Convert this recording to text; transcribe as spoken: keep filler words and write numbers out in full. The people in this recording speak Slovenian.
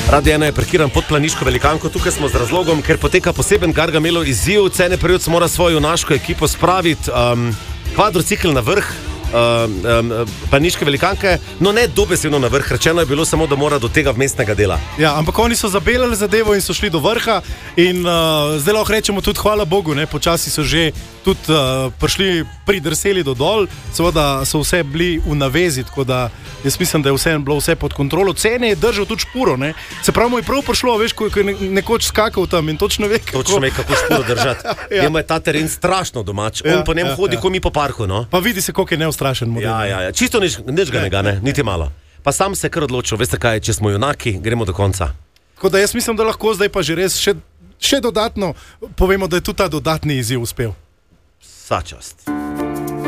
Radio ena je parkiran pod Planiško Velikanko, tukaj smo z razlogom, ker poteka poseben Gargamelo izziv. Cene Prevc mora svojo junaško ekipo spraviti um, kvadrocikl na vrh um, um, Planiške Velikanke, no ne dobesedno na vrh, rečeno je bilo samo, da mora do tega vmesnega dela. Ja, ampak oni so zabelali zadevo in so šli do vrha in uh, zdaj lahko rečemo tudi hvala Bogu, ne, počasi so že tudi uh, prišli, pridrseli do dol, seveda so vse bili v navezi, tako da jaz mislim, da je vse bilo vse pod kontrolo. Cene je držal tudi špuro, ne. Se pravi, mu je prav prišlo, veš, ko je nekoč skakal tam in točno ve, kako... Točno ve, kako špuro držati. Ja. Njemu je ta teren strašno domač, on ja, po njem ja, hodi, ja. Ko mi po parku, no. Pa vidi se, koliko je neustrašen model. Ja, ja, ja. Čisto nič, nič ga ne, ne, niti malo. Pa sam se kar odločil, veste kaj, če smo junaki, gremo do konca. Tako da jaz mislim, da lahko zdaj pa že res še, še dodatno povemo, da je tudi ta dodatni izziv uspel. Vsa čast.